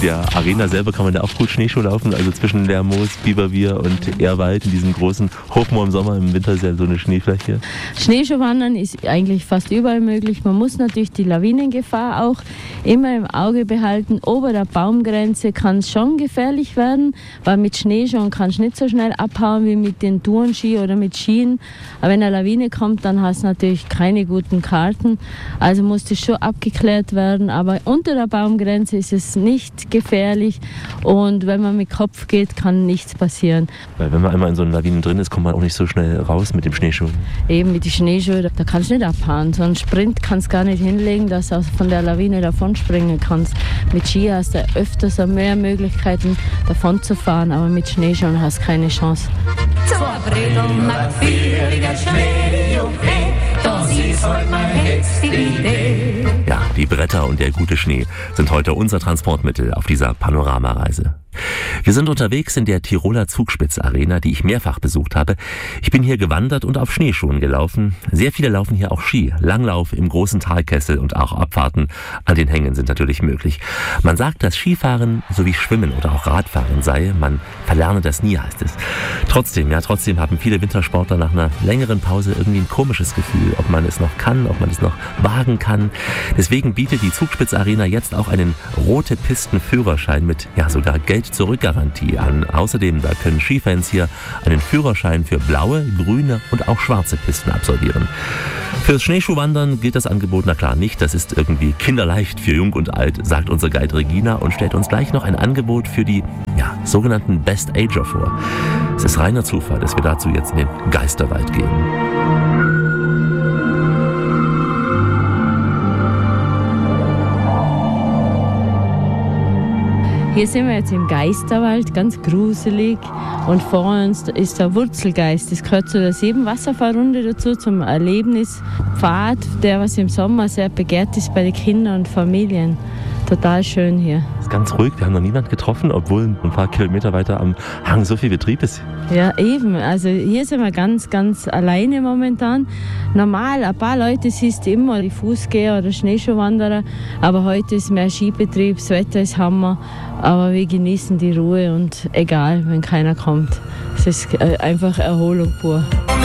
der Arena selber kann man da auch gut Schneeschuh laufen, also zwischen Lermoos, Biberbier und Ehrwald in diesem großen Hochmoor im Sommer, im Winter ist ja so eine Schneefläche. Schneeschuhwandern ist eigentlich fast überall möglich. Man muss natürlich die Lawinengefahr auch immer im Auge behalten. Ober der Baumgrenze kann es schon gefährlich werden, weil mit Schneeschuhen kannst du nicht so schnell abhauen wie mit den Tourenski oder mit Skien. Aber wenn eine Lawine kommt, dann hast du natürlich keine guten Karten. Also muss das schon abgeklärt werden. Aber unter der Baumgrenze ist es nicht gefährlich. Und wenn man mit Kopf geht, kann nichts passieren. Weil wenn man einmal in so einer Lawine drin ist, kommt man auch nicht so schnell raus mit dem Schneeschuh. Eben mit den Schneeschuhen, da kannst du nicht abhauen. So einen Sprint kannst du gar nicht hinlegen, dass du von der Lawine davon springen kannst. Mit Ski hast du öfters mehr Möglichkeiten davon zu fahren, aber mit Schneeschuhen hast du keine Chance. Ja, die Bretter und der gute Schnee sind heute unser Transportmittel auf dieser Panoramareise. Wir sind unterwegs in der Tiroler Zugspitz-Arena, die ich mehrfach besucht habe. Ich bin hier gewandert und auf Schneeschuhen gelaufen. Sehr viele laufen hier auch Ski. Langlauf im großen Talkessel und auch Abfahrten an den Hängen sind natürlich möglich. Man sagt, dass Skifahren sowie Schwimmen oder auch Radfahren sei. Man verlerne das nie, heißt es. Trotzdem haben viele Wintersportler nach einer längeren Pause irgendwie ein komisches Gefühl, ob man es noch kann, ob man es noch wagen kann. Deswegen bietet die Zugspitz-Arena jetzt auch einen rote Pisten-Führerschein mit sogar Geld-Zurück-Garantie an. Außerdem, da können Skifans hier einen Führerschein für blaue, grüne und auch schwarze Pisten absolvieren. Fürs Schneeschuhwandern gilt das Angebot, na klar, nicht. Das ist irgendwie kinderleicht für jung und alt, sagt unser Guide Regina und stellt uns gleich noch ein Angebot für die sogenannten Best Ager vor. Es ist reiner Zufall, dass wir dazu jetzt in den Geisterwald gehen. Hier sind wir jetzt im Geisterwald, ganz gruselig. Und vor uns ist der Wurzelgeist. Das gehört zu der 7-Wasserfahrrunde dazu, zum Erlebnispfad, der was im Sommer sehr begehrt ist bei den Kindern und Familien. Total schön hier. Es ist ganz ruhig, wir haben noch niemanden getroffen, obwohl ein paar Kilometer weiter am Hang so viel Betrieb ist. Ja, eben. Also hier sind wir ganz, ganz alleine momentan. Normal, ein paar Leute siehst du immer, die Fußgänger oder Schneeschuhwanderer. Aber heute ist mehr Skibetrieb, das Wetter ist Hammer. Aber wir genießen die Ruhe und egal, wenn keiner kommt. Es ist einfach Erholung pur.